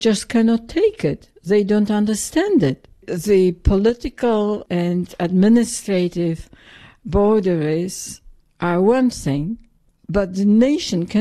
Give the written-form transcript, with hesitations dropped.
just cannot take it. They don't understand it. The political and administrative boundaries are one thing, but the nation can